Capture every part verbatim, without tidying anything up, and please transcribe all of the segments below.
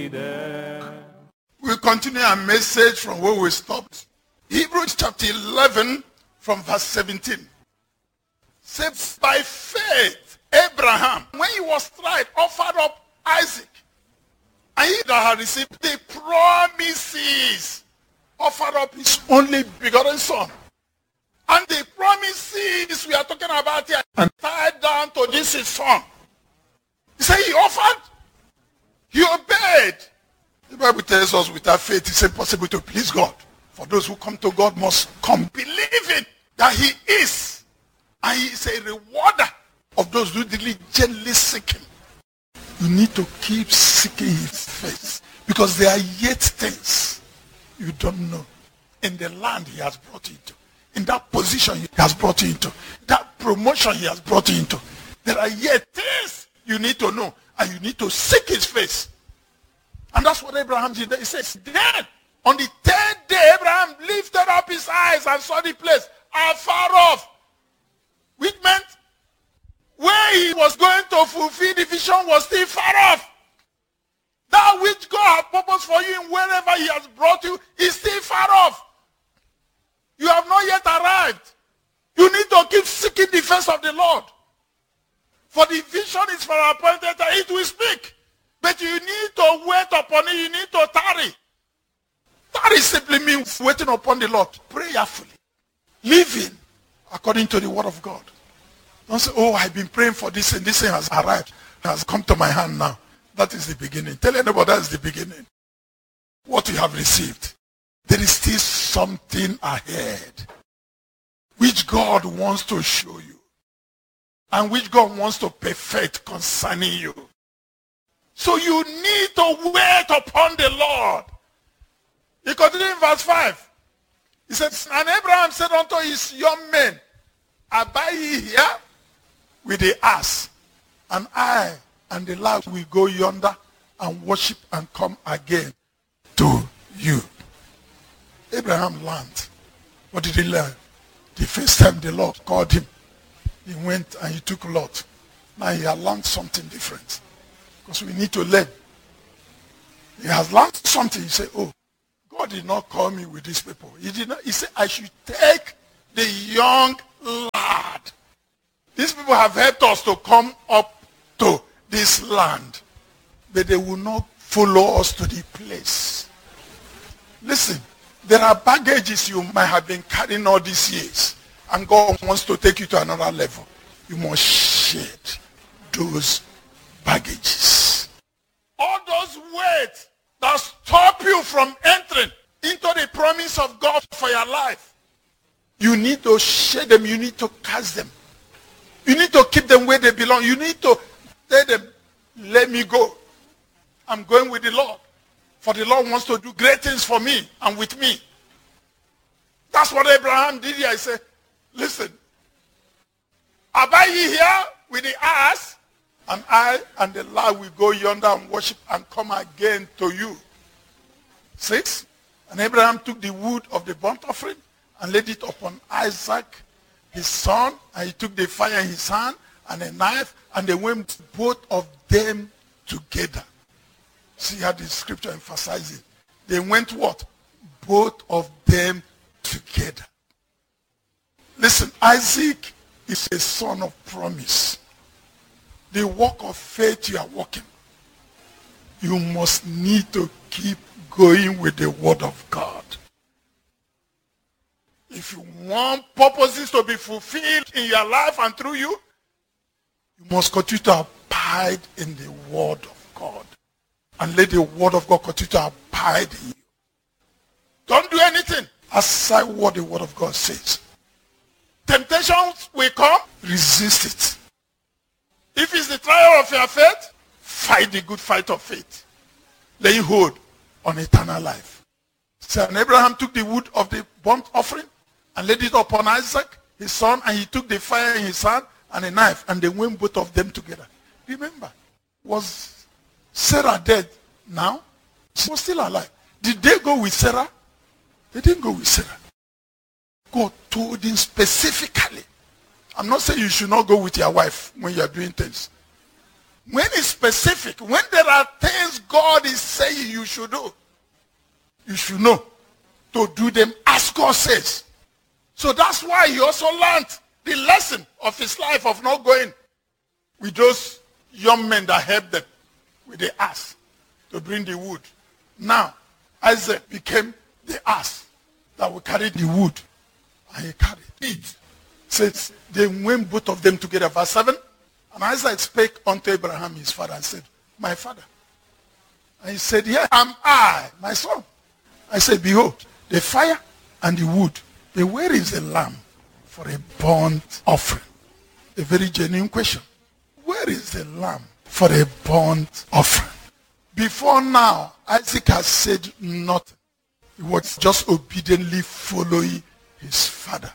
We'll continue our message from where we stopped. Hebrews chapter eleven from verse seventeen. Says, by faith, Abraham, when he was tried, offered up Isaac. And he that had received the promises, offered up his only begotten son. And the promises we are talking about here, and tied down to this his son. He said he offered, he obeyed. The Bible tells us without faith it's impossible to please God. For those who come to God must come believing that he is. And he is a rewarder of those who diligently seek him. You need to keep seeking his face. Because there are yet things you don't know. In the land he has brought you into. In that position he has brought you into. That promotion he has brought you into. There are yet things you need to know. And you need to seek his face. And that's what Abraham did. He says, then, on the third day, Abraham lifted up his eyes and saw the place afar off. Which meant, where he was going to fulfill the vision was still far off. That which God had purpose for you and wherever he has brought you is still far off. You have not yet arrived. You need to keep seeking the face of the Lord. For the vision is for our appointed time. It will speak. But you need to wait upon it. You need to tarry. Tarry simply means waiting upon the Lord prayerfully. Living according to the word of God. Don't say, oh, I've been praying for this and this thing has arrived. It has come to my hand now. That is the beginning. Tell anybody that is the beginning. What you have received. There is still something ahead. Which God wants to show you. And which God wants to perfect concerning you. So you need to wait upon the Lord. He continued in verse five. He says, and Abraham said unto his young men, abide ye here with the ass, and I and the lad will go yonder and worship and come again to you. Abraham learned. What did he learn? The first time the Lord called him, he went and he took Lot. Now he had learned something different. Because we need to learn. He has learned something. He said, oh, God did not call me with these people. He did not. He said, I should take the young lad. These people have helped us to come up to this land. But they will not follow us to the place. Listen, there are baggages you might have been carrying all these years. And God wants to take you to another level. You must shed those baggages. All those weights that stop you from entering into the promise of God for your life. You need to shed them. You need to cast them. You need to keep them where they belong. You need to tell them, let me go. I'm going with the Lord. For the Lord wants to do great things for me and with me. That's what Abraham did here. He said, listen, abide ye here with the ass, and I and the lad will go yonder and worship and come again to you. Six. And Abraham took the wood of the burnt offering and laid it upon Isaac, his son, and he took the fire in his hand and a knife, and they went both of them together. See how the scripture emphasizes. They went what? Both of them together. Listen, Isaac is a son of promise. The walk of faith you are walking, you must need to keep going with the word of God. If you want purposes to be fulfilled in your life and through you, you must continue to abide in the word of God. And let the word of God continue to abide in you. Don't do anything aside what the word of God says. Temptations will come, resist it. If it's the trial of your faith, fight the good fight of faith. Laying hold on eternal life. So and Abraham took the wood of the burnt offering and laid it upon Isaac, his son, and he took the fire in his hand and a knife, and they went both of them together. Remember, was Sarah dead now? She was still alive. Did they go with Sarah? They didn't go with Sarah. God told him specifically. I'm not saying you should not go with your wife when you are doing things. When it's specific, when there are things God is saying you should do, you should know to do them as God says. So that's why he also learned the lesson of his life of not going with those young men that helped them with the ass to bring the wood. Now, Isaac became the ass that will carry the wood. And he carried it. Says they went both of them together. Verse seven. And Isaac spake unto Abraham his father and said, my father. And he said, here am I, my son. I said, behold, the fire and the wood. But where is the lamb for a burnt offering? A very genuine question. Where is the lamb for a burnt offering? Before now, Isaac has said nothing. He was just obediently following his father.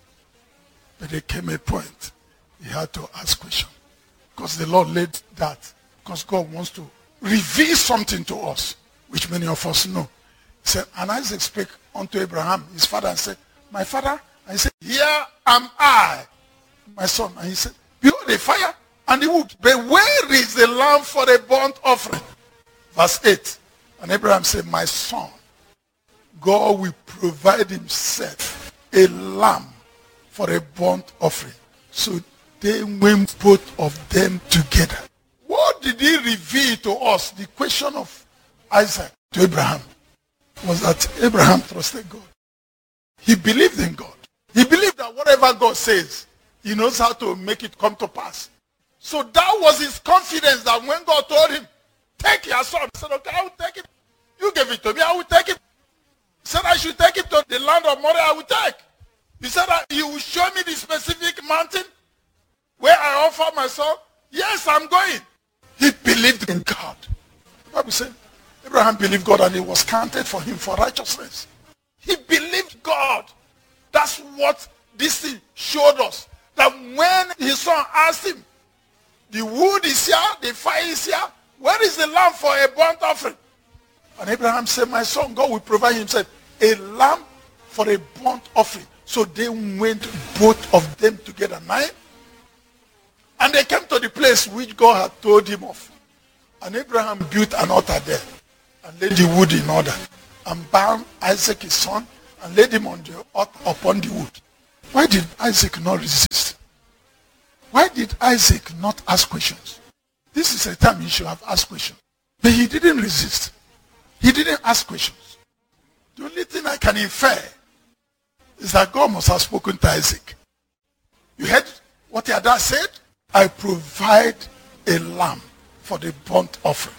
But there came a point he had to ask questions. Because the Lord led that. Because God wants to reveal something to us, which many of us know. He said, and Isaac spake unto Abraham, his father, and said, my father. And he said, here am I, my son. And he said, behold the fire and the wood. But where is the lamb for a burnt offering? Verse eight. And Abraham said, my son, God will provide himself a lamb for a burnt offering. So they went both of them together. What did he reveal to us? The question of Isaac to Abraham was that Abraham trusted God. He believed in God. He believed that whatever God says, he knows how to make it come to pass. So that was his confidence that when God told him, take your son, he said, okay, I will take it. You gave it to me, I will take it. He said I should take it to the land of Moriah, I will take. He said that he will show me the specific mountain where I offer my son. Yes, I'm going. He believed in God. The Bible said Abraham believed God and it was counted for him for righteousness. He believed God. That's what this thing showed us. That when his son asked him, the wood is here, the fire is here, where is the lamb for a burnt offering? And Abraham said, my son, God will provide himself a lamb for a burnt offering. So they went both of them together. Nine. And they came to the place which God had told him of. And Abraham built an altar there and laid the wood in order and bound Isaac his son and laid him on the altar upon the wood. Why did Isaac not resist? Why did Isaac not ask questions? This is a time he should have asked questions. But he didn't resist. He didn't ask questions. The only thing I can infer is that God must have spoken to Isaac. You heard what your dad said? I provide a lamb for the burnt offering.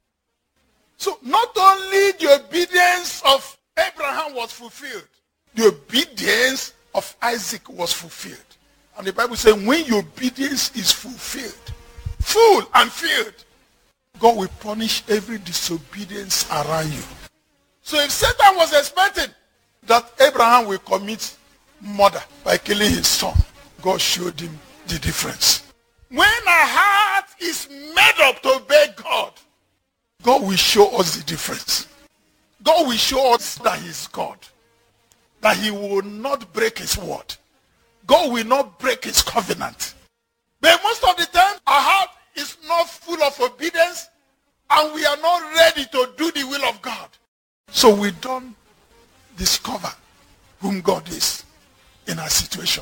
So not only the obedience of Abraham was fulfilled, the obedience of Isaac was fulfilled. And the Bible says when your obedience is fulfilled, full and filled, God will punish every disobedience around you. So if Satan was expecting that Abraham will commit murder by killing his son, God showed him the difference. When our heart is made up to obey God, God will show us the difference. God will show us that he is God. That he will not break his word. God will not break his covenant. But most of the time, our heart is not full of obedience and we are not ready to do the will of God. So we don't discover whom God is in our situation.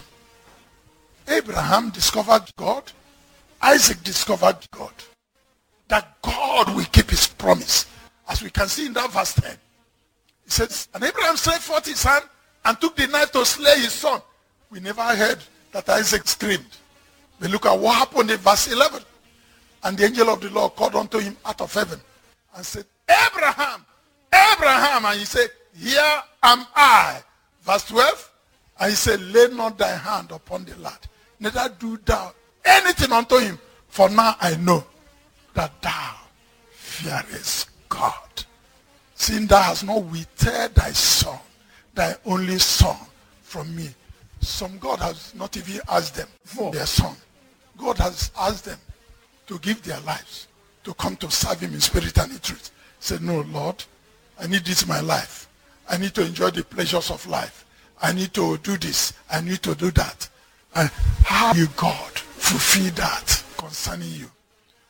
Abraham discovered God. Isaac discovered God. That God will keep his promise. As we can see in that verse ten. It says, and Abraham stretched forth his hand and took the knife to slay his son. We never heard that Isaac screamed. But look at what happened in verse eleven. And the angel of the Lord called unto him out of heaven and said, Abraham, Abraham. And he said, here am I. Verse twelve. And he said, lay not thy hand upon the lad, neither do thou anything unto him. For now I know that thou fearest God, seeing thou hast not withheld thy son, thy only son, from me. Some God has not even asked them for their son. God has asked them to give their lives, to come to serve him in spirit and in truth. Say, no, Lord, I need this in my life. I need to enjoy the pleasures of life. I need to do this. I need to do that. And how you, God, fulfill that concerning you?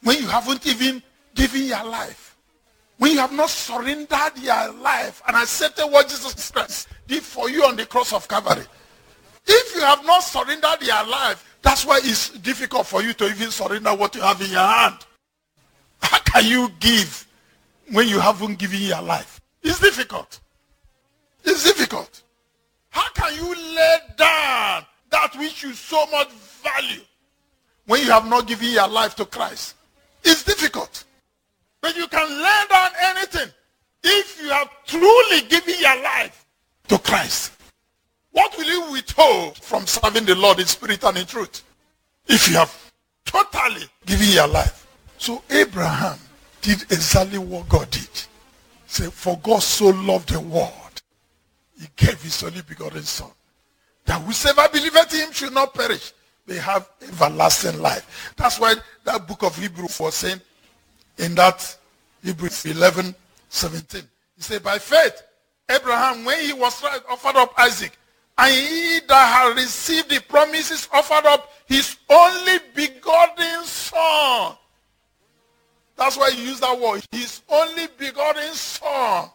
when you haven't even given your life, when you have not surrendered your life and accepted what Jesus Christ did for you on the cross of Calvary, if you have not surrendered your life, that's why it's difficult for you to even surrender what you have in your hand. How can you give when you haven't given your life? It's difficult. It's difficult. How can you lay down that which you so much value when you have not given your life to Christ? It's difficult. But you can lay down anything if you have truly given your life to Christ. What will you withhold from serving the Lord in spirit and in truth if you have totally given your life? So Abraham did exactly what God did. Say, for God so loved the world, he gave his only begotten son, that whosoever believeth in him should not perish, they have everlasting life. That's why that book of Hebrews was saying in that Hebrews eleven seventeen. He said, by faith, Abraham, when he was tried, offered up Isaac, and he that had received the promises offered up his only begotten son. That's why you use that word, his only begotten son.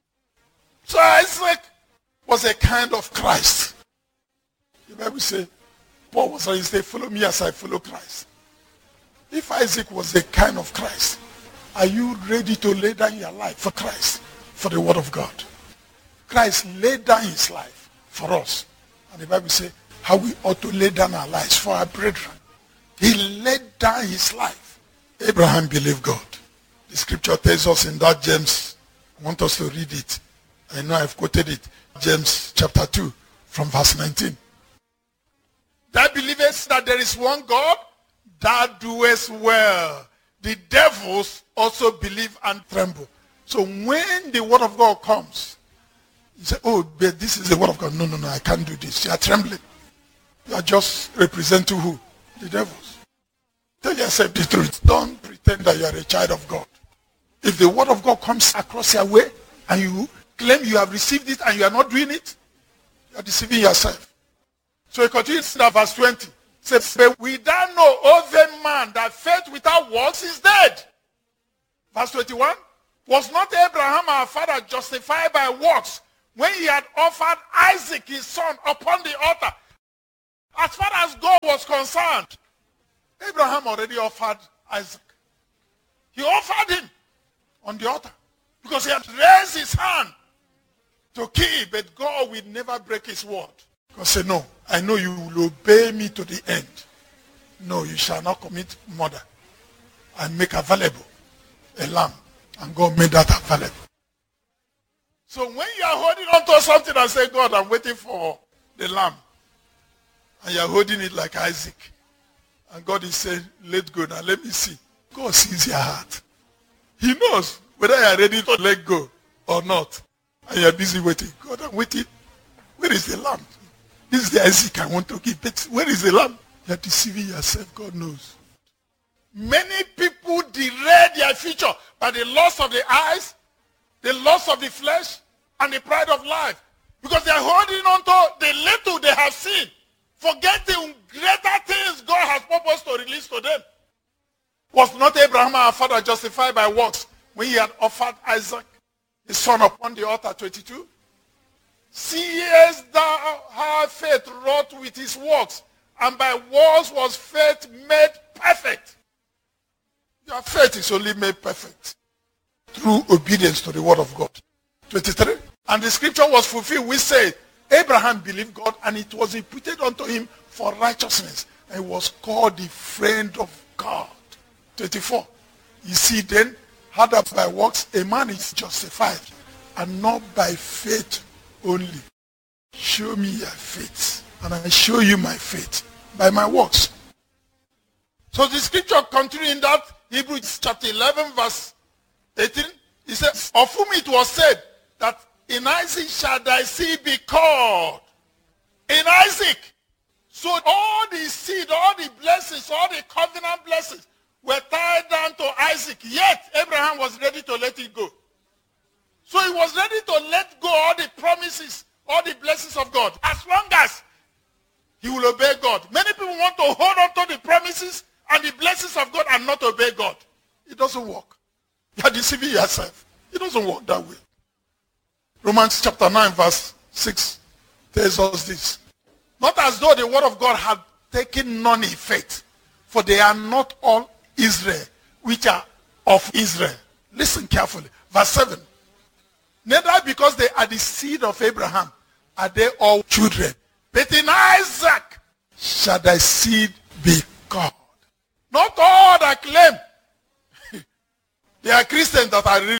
So Isaac was a kind of Christ. The Bible says, Paul was saying, say, follow me as I follow Christ. If Isaac was a kind of Christ, are you ready to lay down your life for Christ, for the word of God? Christ laid down his life for us. And the Bible says how we ought to lay down our lives for our brethren. He laid down his life. Abraham believed God. The scripture tells us in that James, I want us to read it. I know I've quoted it. James chapter two from verse nineteen. That believest that there is one God, that doest well. The devils also believe and tremble. So when the word of God comes, you say, oh, but this is the word of God. No, no, no, I can't do this. You are trembling. You are just representing who? The devils. Tell yourself the truth. Don't pretend that you are a child of God. If the word of God comes across your way and you claim you have received it and you are not doing it, you are deceiving yourself. So he continues in verse twenty. Says, but we don't know, O vain man, that faith without works is dead. Verse twenty-one. Was not Abraham our father justified by works when he had offered Isaac his son upon the altar? As far as God was concerned, Abraham already offered Isaac. He offered him on the altar because he had raised his hand to kill, but God will never break his word. God said, no, I know you will obey me to the end. No, you shall not commit murder. I make available a lamb. And God made that available. So when you are holding on to something and say, God, I'm waiting for the lamb. And you are holding it like Isaac. And God is saying, let go now, let me see. God sees your heart. He knows whether you are ready to let go or not. And you are busy waiting. God, I'm waiting. Where is the lamb? This is the Isaac I want to give. But where is the lamb? You are deceiving yourself. God knows. Many people derail their future by the lust of the eyes, the lust of the flesh, and the pride of life. Because they are holding on to the little they have seen, forgetting greater things God has purposed to release to them. Was not Abraham our father justified by works when he had offered Isaac, his son, upon the altar? twenty-two. Seest thou how faith wrought with his works, and by works was faith made perfect. Your faith is only made perfect through obedience to the word of God. twenty-three. And the scripture was fulfilled. We say, Abraham believed God, and it was imputed unto him for righteousness. And he was called the friend of God. twenty-four. You see then, how that by works a man is justified, and not by faith only. Show me your faith, and I show you my faith by my works. So the scripture continuing in that Hebrews chapter eleven verse eighteen, he says, of whom it was said that in Isaac shall thy seed be called. In Isaac. So all the seed, all the blessings, all the covenant blessings were tied down to Isaac. Yet Abraham was ready to let it go. So he was ready to let go all the promises, all the blessings of God, as long as he will obey God. Many people want to hold on to the promises and the blessings of God and not obey God. It doesn't work. You are deceiving yourself. It doesn't work that way. Romans chapter nine verse six tells us this. Not as though the word of God had taken none effect, for they are not all Israel, which are of Israel. Listen carefully. Verse seven. Neither because they are the seed of Abraham are they all children, but in Isaac shall thy seed be called. Not all that claim they are Christians that are really